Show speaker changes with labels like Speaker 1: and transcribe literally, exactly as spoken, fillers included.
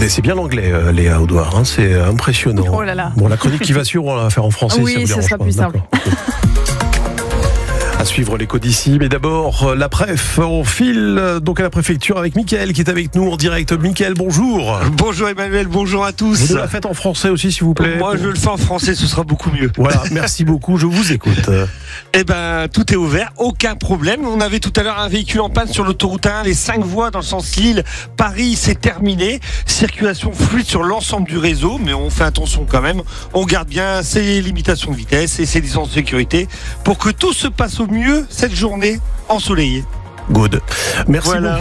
Speaker 1: connaissez bien l'anglais, euh, Léa Audouard, hein, c'est impressionnant.
Speaker 2: Oh là là.
Speaker 1: Bon, la chronique qui va suivre, on va la faire en français.
Speaker 2: Oui,
Speaker 1: ça vous
Speaker 2: ce
Speaker 1: dérange
Speaker 2: sera
Speaker 1: pas,
Speaker 2: plus simple.
Speaker 1: À suivre l'écho d'ici, mais d'abord la préf, on file donc à la préfecture avec Mickaël qui est avec nous en direct. Mickaël, bonjour.
Speaker 3: Bonjour Emmanuel, bonjour à tous.
Speaker 1: Vous nous la faites en français aussi s'il vous plaît.
Speaker 3: Moi je le fais en français, ce sera beaucoup mieux.
Speaker 1: Voilà, merci beaucoup, je vous écoute.
Speaker 3: Eh ben tout est ouvert, aucun problème. On avait tout à l'heure un véhicule en panne sur l'autoroute un, les cinq voies dans le sens Lille-Paris, c'est terminé. Circulation fluide sur l'ensemble du réseau, mais on fait attention quand même. On garde bien ses limitations de vitesse et ses distances de sécurité pour que tout se passe au mieux cette journée ensoleillée.
Speaker 1: Good. Merci
Speaker 3: voilà.
Speaker 1: beaucoup.